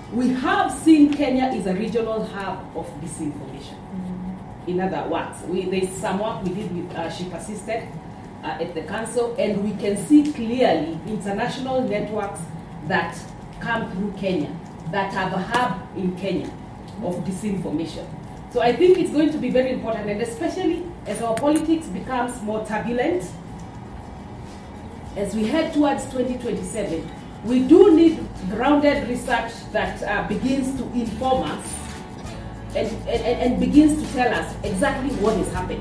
we have seen Kenya is a regional hub of disinformation. In other words, there's some work we did with She Persisted at the council, and we can see clearly international networks that come through Kenya that have a hub in Kenya of disinformation. So I think it's going to be very important, and especially as our politics becomes more turbulent, as we head towards 2027, we do need grounded research that begins to inform us and begins to tell us exactly what is happening.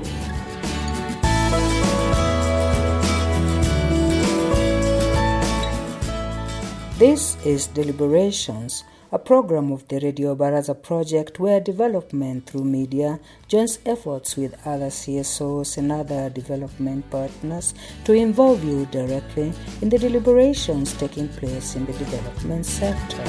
This is Deliberations, a program of the Radio Baraza project where development through media joins efforts with other CSOs and other development partners to involve you directly in the deliberations taking place in the development sector.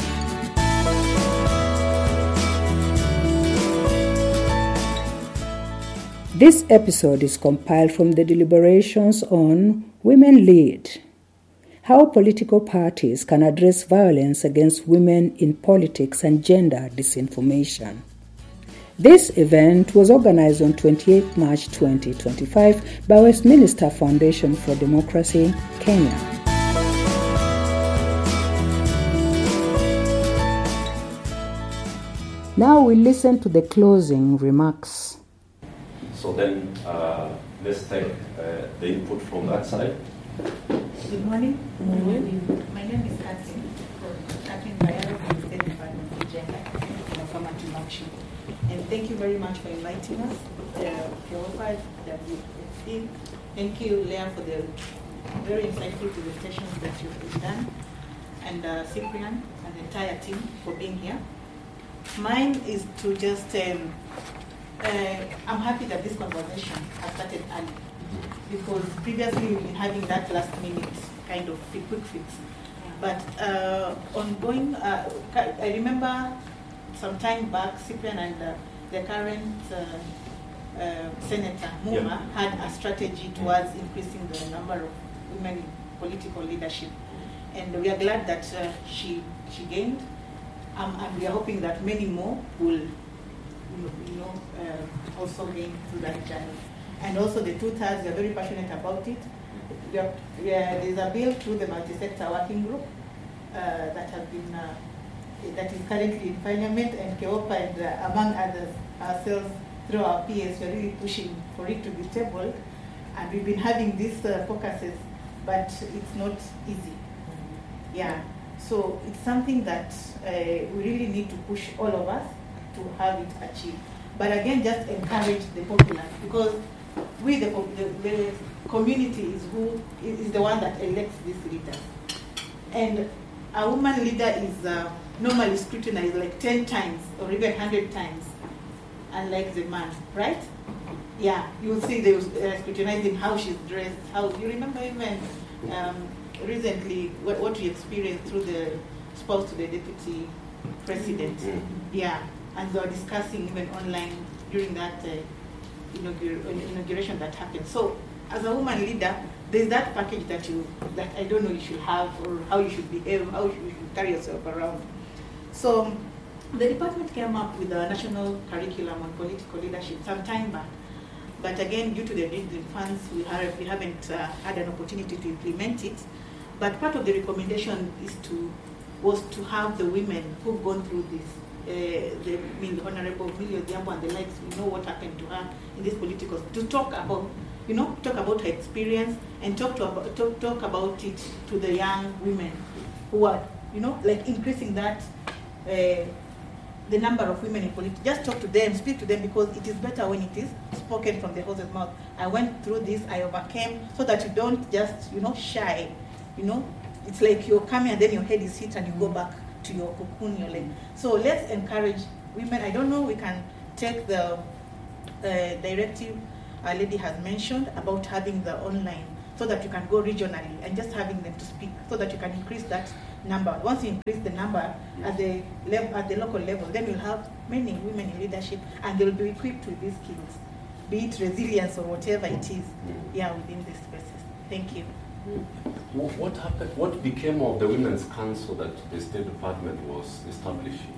This episode is compiled from the deliberations on Women Lead: How political parties can address violence against women in politics and gender disinformation. This event was organized on 28 March 2025 by Westminster Foundation for Democracy, Kenya. Now we listen to the closing remarks. So then let's take the input from that side. Good morning. Good morning. My name is Catherine Bayero from the State Department of Gender and Affirmative Action. And thank you very much for inviting us. Thank you, Leah, for the very insightful presentations that you've done, and Cyprian and the entire team for being here. Mine is to just, I'm happy that this conversation has started early, because previously we've been having that last minute kind of quick fix. But ongoing, I remember some time back, Cyprian and the current Senator Muma had a strategy towards increasing the number of women in political leadership. And we are glad that she gained, and we are hoping that many more will also gain through that journey. And also the two-thirds, we are very passionate about it. There's a bill through the multi-sector working group that is currently in Parliament, and Keopa and among others, ourselves through our PS, we're really pushing for it to be tabled. And we've been having these focuses, but it's not easy. Yeah, so it's something that we really need to push all of us to have it achieved. But again, just encourage the populace, because we, the community, is the one that elects these leaders. And a woman leader is normally scrutinized like 10 times or even 100 times, unlike the man, right? Yeah, you'll see they scrutinizing how she's dressed, how, you remember even recently what we experienced through the spouse to the deputy president. Yeah, and they were discussing even online during that inauguration that happened. So as a woman leader, there's that package that I don't know you should have, or how you should behave, how you should carry yourself around. So the department came up with a national curriculum on political leadership some time back. But again, due to the needs in funds, we haven't had an opportunity to implement it. But part of the recommendation was to have the women who've gone through this, the Honorable Millie Odhiambo and the likes, we know what happened to her in this political, to talk about her experience and talk about it to the young women who are, increasing that, the number of women in politics. Just talk to them, speak to them, because it is better when it is spoken from the horse's mouth. I went through this, I overcame, so that you don't just, shy. It's like you're coming and then your head is hit and you go back to your cocoon, your leg. So let's encourage women. I don't know, we can take the directive our lady has mentioned about having the online, so that you can go regionally and just having them to speak, so that you can increase that number. Once you increase the number at the local level, then you'll have many women in leadership, and they'll be equipped with these skills, be it resilience or whatever it is, within these spaces. Thank you. What happened? What became of the Women's Council that the State Department was establishing?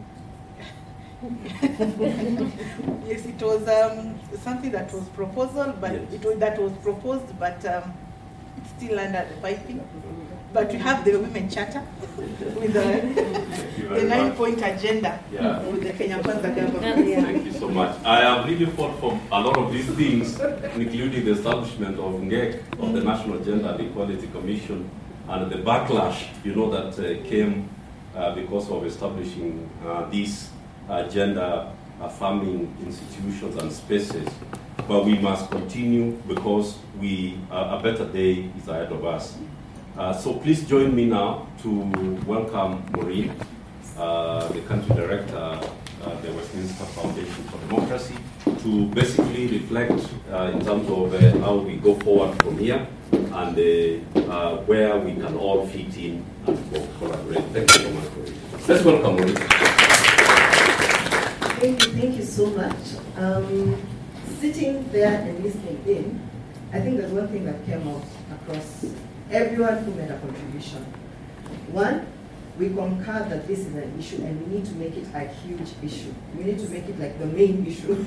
Yes, it was something that was proposal, but that was proposed, but it's still under the piping. But we have the Women Charter with the 9-point agenda with the Kenya Kwanza government. Thank you so much. I have really fought for a lot of these things, including the establishment of NGEC, of the National Gender and Equality Commission, and the backlash, that came because of establishing these gender affirming institutions and spaces. But we must continue because a better day is ahead of us. So please join me now to welcome Maureen, the country director, the Westminster Foundation for Democracy, to basically reflect in terms of how we go forward from here and where we can all fit in and collaborate. Thank you so much, Maureen. Let's welcome Maureen. Thank you so much. Sitting there and listening in, I think there's one thing that came out across everyone who made a contribution. One, we concur that this is an issue and we need to make it a huge issue. We need to make it like the main issue,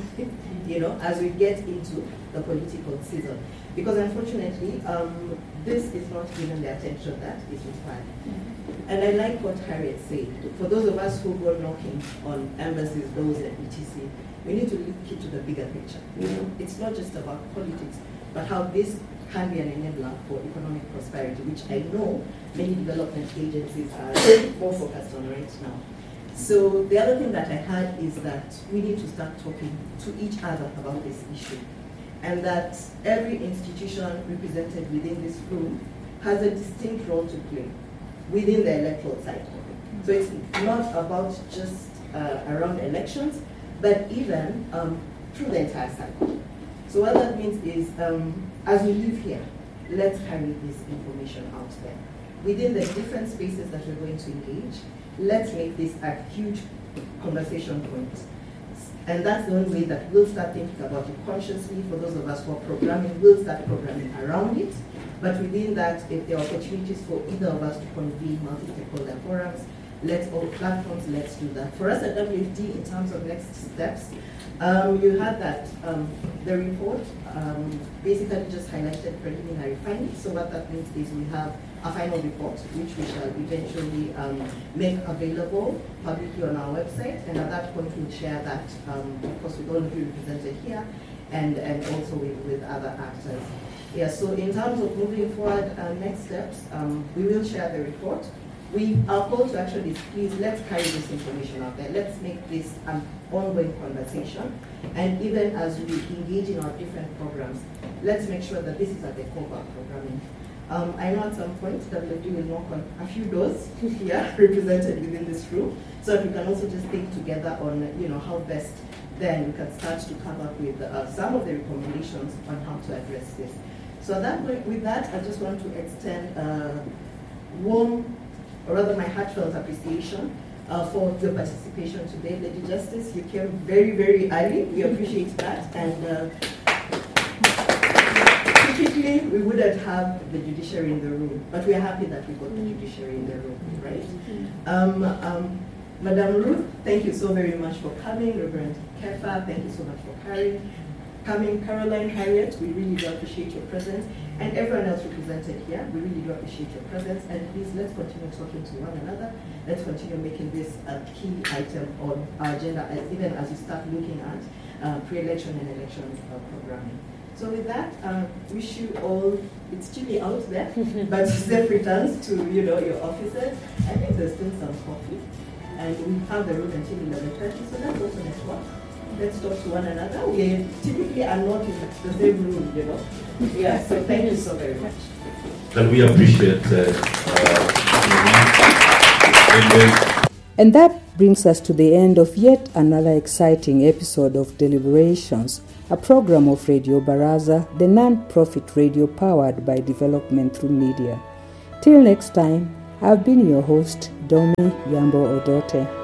as we get into the political season. Because unfortunately, this is not given the attention that is required. And I like what Harriet said. For those of us who go knocking on embassies, doors, and etc., we need to look into the bigger picture. It's not just about politics, but how this can be an enabler for economic prosperity, which I know many development agencies are more focused on right now. So the other thing that I had is that we need to start talking to each other about this issue, and that every institution represented within this room has a distinct role to play within the electoral cycle. So it's not about just around elections, but even through the entire cycle. So what that means is, as we live here, let's carry this information out there. Within the different spaces that we're going to engage, let's make this a huge conversation point. And that's the only way that we'll start thinking about it consciously. For those of us who are programming, we'll start programming around it. But within that, if there are opportunities for either of us to convene multi-stakeholder forums, platforms, let's do that. For us at WFD, in terms of next steps, you had that, the report basically just highlighted preliminary findings. So what that means is we have a final report, which we shall eventually make available publicly on our website. And at that point, we'll share that, of course, with all of you represented here and also with other actors. Yeah, so in terms of moving forward, next steps, we will share the report. Our call to action is, please, let's carry this information out there. Let's make this an ongoing conversation. And even as we engage in our different programs, let's make sure that this is at the core of our programming. I know at some point WFD will knock on a few doors here represented within this room, so that we can also just think together on how best then we can start to come up with some of the recommendations on how to address this. So with that, I just want to extend warm, or rather my heartfelt appreciation for your participation today. Lady Justice, you came very, very early. We appreciate that. And typically, we wouldn't have the judiciary in the room, but we are happy that we got the judiciary in the room, right? Madam Ruth, thank you so very much for coming. Reverend Kefa, thank you so much for coming. Caroline, Harriet, we really do appreciate your presence. And everyone else represented here, we really do appreciate your presence. And please, let's continue talking to one another. Let's continue making this a key item on our agenda, even as we start looking at pre-election and election programming. So with that, wish you all, it's chilly out there, but safe returns to your offices. I think there's still some coffee. And we have the room until 11:30, so let's also network. Let's talk to one another. We typically are not in the same room, Yeah, so thank you so very much. And we appreciate And that brings us to the end of yet another exciting episode of Deliberations, a program of Radio Baraza, the non-profit radio powered by development through media. Till next time, I've been your host, Domi Yambo Odote.